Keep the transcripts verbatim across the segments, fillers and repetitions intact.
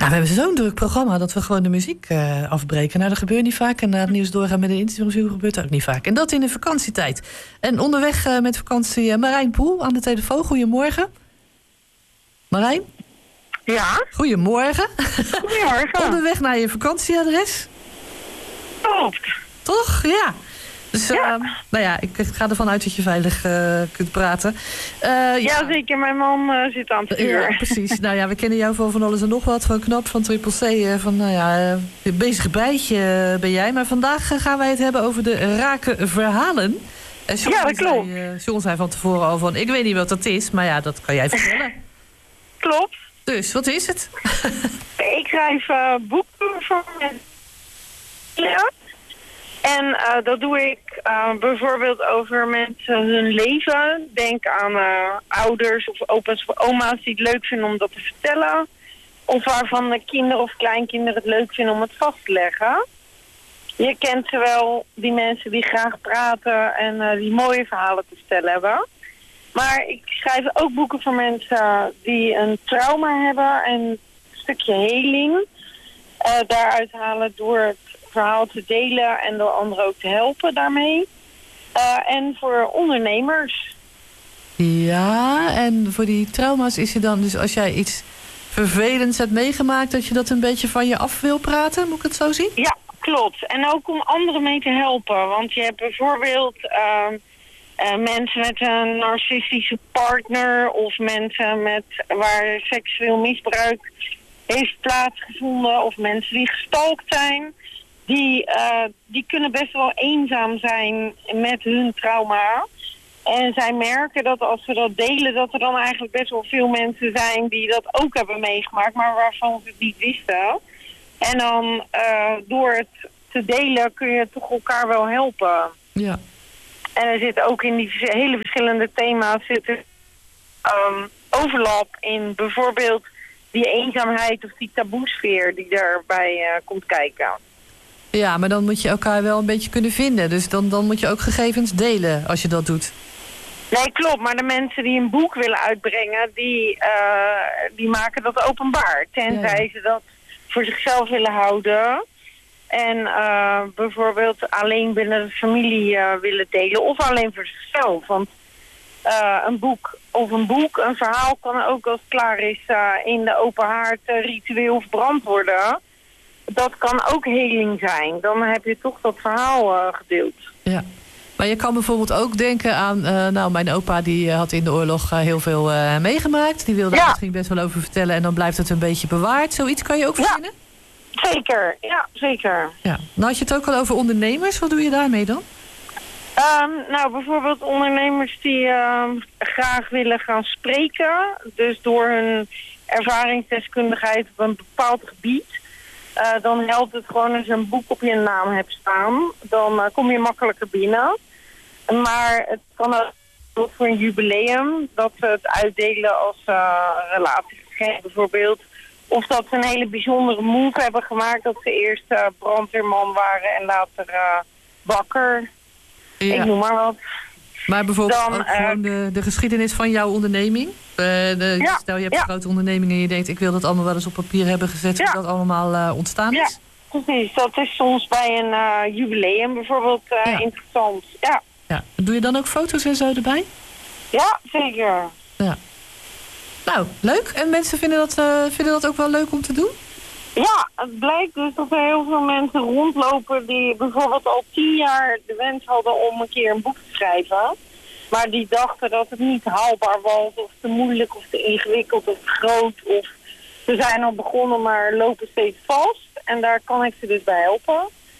Ja, we hebben zo'n druk programma dat we gewoon de muziek uh, afbreken. Nou, dat gebeurt niet vaak. En na het nieuws doorgaan met de interview gebeurt ook niet vaak. En dat in de vakantietijd. En onderweg uh, met vakantie uh, Marijn Poel aan de telefoon. Goedemorgen. Marijn? Ja? Goedemorgen. Goedemorgen. Onderweg naar je vakantieadres. Klopt. Toch? Ja. Dus ja. Uh, nou ja, ik ga ervan uit dat je veilig uh, kunt praten. Uh, ja. ja, zeker. Mijn man uh, zit aan het stuur. Ja, precies. Nou ja, we kennen jou van van alles en nog wat. Van Knap, van Triple C. Uh, van, nou ja, uh, bezig bijtje uh, ben jij. Maar vandaag uh, gaan wij het hebben over de rake verhalen. En John ja, dat zei, klopt. Uh, John zei van tevoren al van, ik weet niet wat dat is. Maar ja, dat kan jij vertellen. Klopt. Dus, wat is het? Ik schrijf uh, boeken voor mensen. Ja. En uh, dat doe ik uh, bijvoorbeeld over mensen hun leven. Denk aan uh, ouders of opa's of oma's die het leuk vinden om dat te vertellen. Of waarvan de kinderen of kleinkinderen het leuk vinden om het vast te leggen. Je kent ze wel, die mensen die graag praten en uh, die mooie verhalen te vertellen hebben. Maar ik schrijf ook boeken voor mensen die een trauma hebben en een stukje heling uh, daaruit halen door het verhaal te delen en door anderen ook te helpen daarmee. Uh, en voor ondernemers. Ja, en voor die trauma's is er dan dus als jij iets vervelends hebt meegemaakt, dat je dat een beetje van je af wil praten, moet ik het zo zien? Ja, klopt. En ook om anderen mee te helpen. Want je hebt bijvoorbeeld uh, uh, mensen met een narcistische partner of mensen met waar seksueel misbruik heeft plaatsgevonden of mensen die gestalkt zijn. Die, uh, die kunnen best wel eenzaam zijn met hun trauma. En zij merken dat als ze dat delen, dat er dan eigenlijk best wel veel mensen zijn die dat ook hebben meegemaakt, maar waarvan ze het niet wisten. En dan uh, door het te delen kun je toch elkaar wel helpen. Ja. En er zit ook in die hele verschillende thema's zit er, um, overlap in bijvoorbeeld die eenzaamheid of die taboesfeer die daarbij uh, komt kijken. Ja, maar dan moet je elkaar wel een beetje kunnen vinden. Dus dan, dan moet je ook gegevens delen als je dat doet. Nee, klopt. Maar de mensen die een boek willen uitbrengen, die, uh, die maken dat openbaar. Tenzij ja. ze dat voor zichzelf willen houden. En uh, bijvoorbeeld alleen binnen de familie uh, willen delen. Of alleen voor zichzelf. Want uh, een boek of een boek, een verhaal kan ook als het klaar is uh, in de open haard uh, ritueel verbrand worden. Dat kan ook heling zijn. Dan heb je toch dat verhaal uh, gedeeld. Ja. Maar je kan bijvoorbeeld ook denken aan, uh, nou, mijn opa die uh, had in de oorlog uh, heel veel uh, meegemaakt. Die wilde ja. er misschien best wel over vertellen en dan blijft het een beetje bewaard. Zoiets kan je ook verzinnen? Ja, zeker. Ja, zeker. Ja. Nou had je het ook al over ondernemers. Wat doe je daarmee dan? Um, nou, bijvoorbeeld ondernemers die uh, graag willen gaan spreken. Dus door hun ervaringsdeskundigheid op een bepaald gebied. Uh, dan helpt het gewoon als je een boek op je naam hebt staan. Dan uh, kom je makkelijker binnen. Maar het kan ook voor een jubileum. Dat we het uitdelen als uh, relatiegeschenk bijvoorbeeld. Of dat ze een hele bijzondere move hebben gemaakt. Dat ze eerst uh, brandweerman waren en later uh, bakker. Ja. Ik noem maar wat. Maar bijvoorbeeld dan, ook uh, gewoon de, de geschiedenis van jouw onderneming. Uh, de, ja, stel je hebt ja. een grote onderneming en je denkt, ik wil dat allemaal wel eens op papier hebben gezet. Ja. Hoe dat allemaal uh, ontstaan is. Ja, precies. Dat is soms bij een uh, jubileum bijvoorbeeld uh, ja. interessant. Ja. Ja. Doe je dan ook foto's en zo erbij? Ja, zeker. Ja. Nou, leuk. En mensen vinden dat, uh, vinden dat ook wel leuk om te doen? Ja, het blijkt dus dat er heel veel mensen rondlopen die bijvoorbeeld al tien jaar de wens hadden om een keer een boek te schrijven. Maar die dachten dat het niet haalbaar was of te moeilijk of te ingewikkeld of te groot. Of ze zijn al begonnen maar lopen steeds vast. En daar kan ik ze dus bij helpen.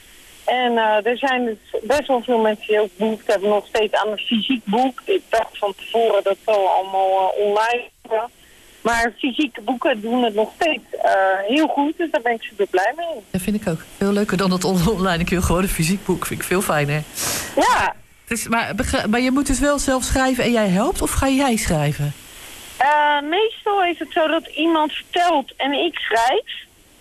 En uh, er zijn dus best wel veel mensen die ook behoefte hebben nog steeds aan een fysiek boek. Ik dacht van tevoren dat zal allemaal uh, online worden. Maar fysieke boeken doen het nog steeds uh, heel goed, dus daar ben ik super blij mee. Dat vind ik ook. Veel leuker dan het online. Ik wil gewoon een fysiek boek. Vind ik veel fijner. Ja. Dus, maar, maar je moet dus wel zelf schrijven en jij helpt, of ga jij schrijven? Uh, meestal is het zo dat iemand vertelt en ik schrijf.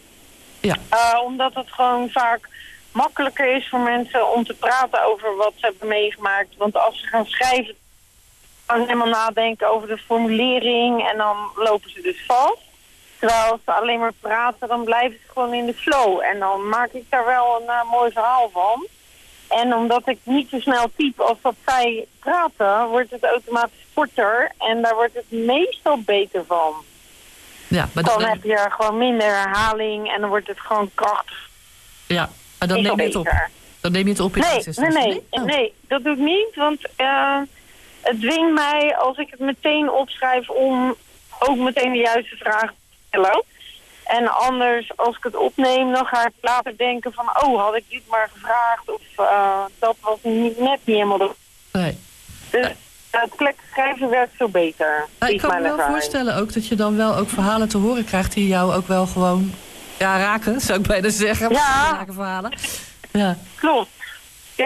Ja. Uh, omdat het gewoon vaak makkelijker is voor mensen om te praten over wat ze hebben meegemaakt. Want als ze gaan schrijven, gaan ze helemaal nadenken over de formulering en dan lopen ze dus vast. Terwijl als ze alleen maar praten, dan blijven ze gewoon in de flow. En dan maak ik daar wel een uh, mooi verhaal van. En omdat ik niet zo snel type als dat zij praten, wordt het automatisch korter. En daar wordt het meestal beter van. Ja, maar dan, dan heb je gewoon minder herhaling en dan wordt het gewoon krachtig. Ja, maar dan neem je het op. Dan neem je het op in nee, nee, nee, nee, oh. nee, dat doe ik niet. Want uh, het dwingt mij, als ik het meteen opschrijf, om ook meteen de juiste vraag te stellen. En anders, als ik het opneem, dan ga ik later denken van, oh, had ik dit maar gevraagd? Of uh, dat was niet, net niet helemaal de... Nee. Dus uh, het plek schrijven werkt zo beter. Nou, ik kan me wel ervaring. voorstellen ook dat je dan wel ook verhalen te horen krijgt die jou ook wel gewoon ja, raken, zou ik bijna zeggen. Ja. Raken verhalen. Ja. Klopt. Ja.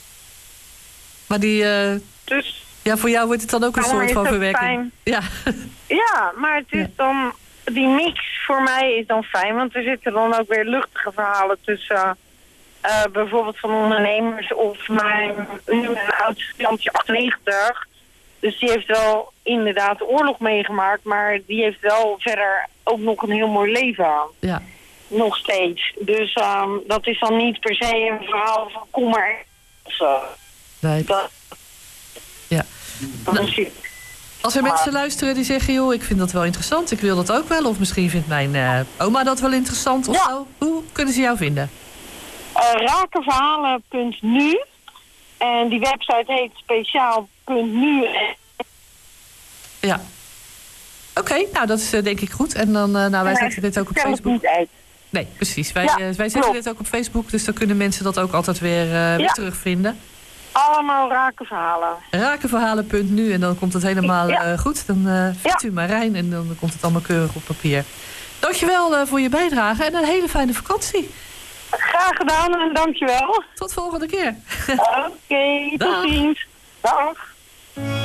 Maar die... Uh, dus... Ja, voor jou wordt het dan ook een oh, soort van verwerking. Fijn. Ja. Ja, maar het is ja. dan... Die mix voor mij is dan fijn, want er zitten dan ook weer luchtige verhalen tussen... Uh, bijvoorbeeld van ondernemers of mijn... Nu mijn oudste klantje achtennegentig. Dus die heeft wel inderdaad de oorlog meegemaakt, maar die heeft wel verder ook nog een heel mooi leven. Ja. Nog steeds. Dus um, dat is dan niet per se een verhaal van kom maar of zo. Nee. Dat, ja. dat is het. Als er mensen luisteren die zeggen, joh, ik vind dat wel interessant, ik wil dat ook wel. Of misschien vindt mijn uh, oma dat wel interessant of ja. zo. Hoe kunnen ze jou vinden? Uh, rakenverhalen punt nu. En die website heet speciaal punt nu. Ja. Oké, okay, nou dat is uh, denk ik goed. En dan, uh, nou wij ja, zetten dit ook op Facebook. Niet uit. Nee, precies. Wij, ja, uh, wij zetten dit ook op Facebook, dus dan kunnen mensen dat ook altijd weer, uh, ja. weer terugvinden. Allemaal rakenverhalen. Rakenverhalen punt nu en dan komt het helemaal ja. uh, goed. Dan uh, vindt ja. u Marijn en dan komt het allemaal keurig op papier. Dankjewel uh, voor je bijdrage en een hele fijne vakantie. Graag gedaan en dankjewel. Tot volgende keer. Oké, okay, tot ziens. Dag.